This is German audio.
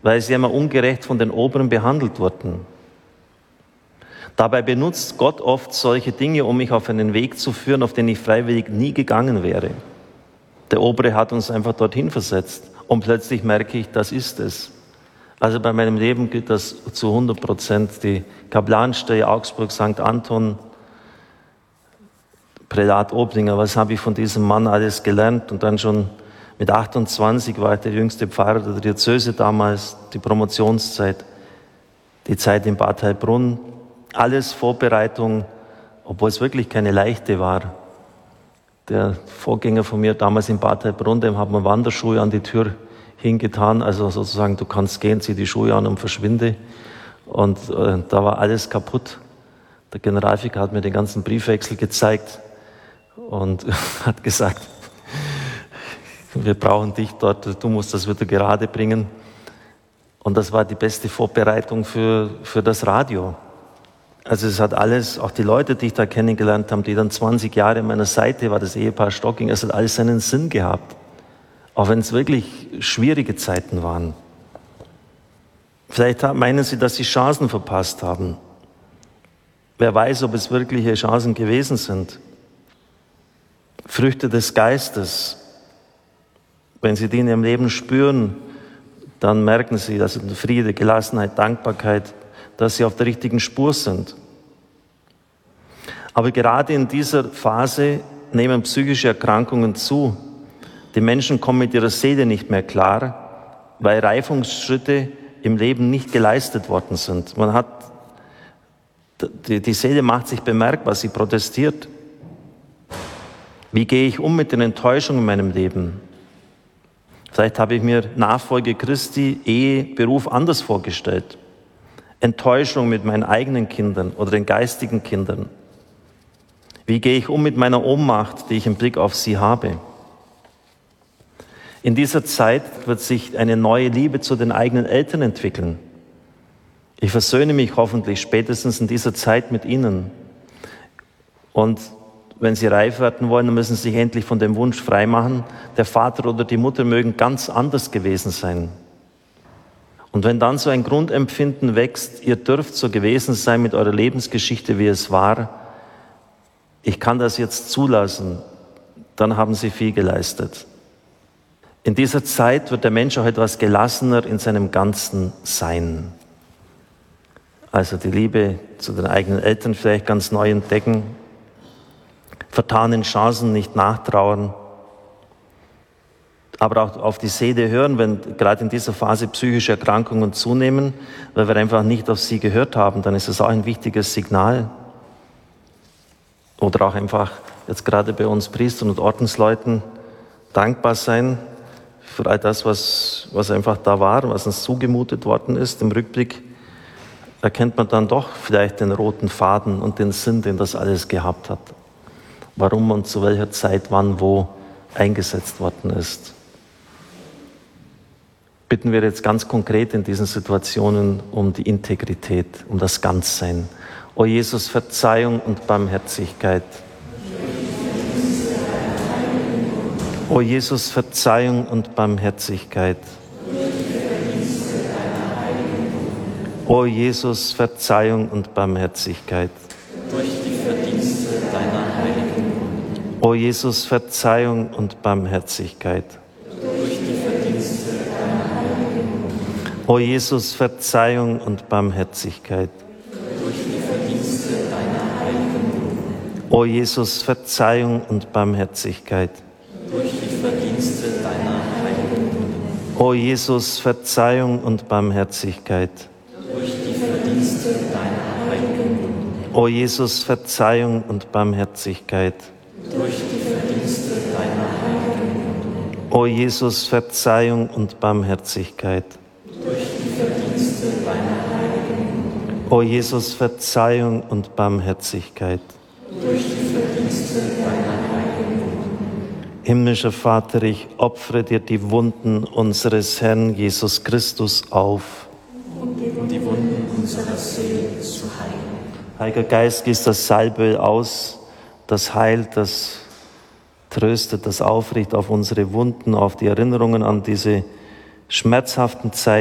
weil sie immer ungerecht von den Oberen behandelt wurden. Dabei benutzt Gott oft solche Dinge, um mich auf einen Weg zu führen, auf den ich freiwillig nie gegangen wäre. Der Obere hat uns einfach dorthin versetzt und plötzlich merke ich, das ist es. Also bei meinem Leben gilt das zu 100%. Die Kaplanstelle Augsburg, St. Anton, Prälat Oblinger, was habe ich von diesem Mann alles gelernt? Und dann schon mit 28 war ich der jüngste Pfarrer der Diözese damals, die Promotionszeit, die Zeit in Bad Heilbrunn. Alles Vorbereitung, obwohl es wirklich keine leichte war. Der Vorgänger von mir damals in Bad Heilbrunn, dem hat man Wanderschuhe an die Tür hingetan, also sozusagen, du kannst gehen, zieh die Schuhe an und verschwinde. Und da war alles kaputt. Der Generalvikar hat mir den ganzen Briefwechsel gezeigt und hat gesagt, wir brauchen dich dort, du musst das wieder gerade bringen. Und das war die beste Vorbereitung für das Radio. Also es hat alles, auch die Leute, die ich da kennengelernt habe, die dann 20 Jahre an meiner Seite war, das Ehepaar Stocking, es hat alles seinen Sinn gehabt. Auch wenn es wirklich schwierige Zeiten waren. Vielleicht meinen Sie, dass Sie Chancen verpasst haben. Wer weiß, ob es wirkliche Chancen gewesen sind. Früchte des Geistes. Wenn Sie die in Ihrem Leben spüren, dann merken Sie, dass Friede, Gelassenheit, Dankbarkeit, dass Sie auf der richtigen Spur sind. Aber gerade in dieser Phase nehmen psychische Erkrankungen zu. Die Menschen kommen mit ihrer Seele nicht mehr klar, weil Reifungsschritte im Leben nicht geleistet worden sind. Die Seele macht sich bemerkbar, sie protestiert. Wie gehe ich um mit den Enttäuschungen in meinem Leben? Vielleicht habe ich mir Nachfolge Christi, Ehe, Beruf anders vorgestellt. Enttäuschung mit meinen eigenen Kindern oder den geistigen Kindern. Wie gehe ich um mit meiner Ohnmacht, die ich im Blick auf sie habe? In dieser Zeit wird sich eine neue Liebe zu den eigenen Eltern entwickeln. Ich versöhne mich hoffentlich spätestens in dieser Zeit mit ihnen. Und wenn sie reif werden wollen, dann müssen sie sich endlich von dem Wunsch freimachen, der Vater oder die Mutter mögen ganz anders gewesen sein. Und wenn dann so ein Grundempfinden wächst, ihr dürft so gewesen sein mit eurer Lebensgeschichte, wie es war, ich kann das jetzt zulassen, dann haben sie viel geleistet. In dieser Zeit wird der Mensch auch etwas gelassener in seinem ganzen Sein. Also die Liebe zu den eigenen Eltern vielleicht ganz neu entdecken, vertanen Chancen nicht nachtrauern, aber auch auf die Seele hören, wenn gerade in dieser Phase psychische Erkrankungen zunehmen, weil wir einfach nicht auf sie gehört haben, dann ist es auch ein wichtiges Signal. Oder auch einfach jetzt gerade bei uns Priestern und Ordensleuten dankbar sein für all das, was einfach da war, was uns zugemutet worden ist. Im Rückblick erkennt man dann doch vielleicht den roten Faden und den Sinn, den das alles gehabt hat. Warum und zu welcher Zeit, wann, wo eingesetzt worden ist. Bitten wir jetzt ganz konkret in diesen Situationen um die Integrität, um das Ganzsein. O Jesus, Verzeihung und Barmherzigkeit. O Jesus, Verzeihung und Barmherzigkeit. O Jesus, Verzeihung und Barmherzigkeit. Durch die Verdienste deiner Heiligen. O Jesus, Verzeihung und Barmherzigkeit. Durch die Verdienste deiner Heiligen. O Jesus, Verzeihung und Barmherzigkeit. Durch die Verdienste deiner Heiligen. O Jesus, Verzeihung und Barmherzigkeit. Durch die Verdienste deiner Heiligen. O Jesus, Verzeihung und Barmherzigkeit. Durch die Verdienste deiner Heiligen. O Jesus, Verzeihung und Barmherzigkeit. Durch die Verdienste deiner Heiligen. O Jesus, Verzeihung und Barmherzigkeit. Durch die Verdienste deiner Heiligen. O Jesus, Verzeihung und Barmherzigkeit. Durch die Verdienste deiner Heiligen. Himmlischer Vater, ich opfere dir die Wunden unseres Herrn Jesus Christus auf. Und die Wunden unserer Seele zu heilen. Heiliger Geist, gieß das Salböl aus, das heilt, das tröstet, das aufrichtet auf unsere Wunden, auf die Erinnerungen an diese schmerzhaften Zeiten.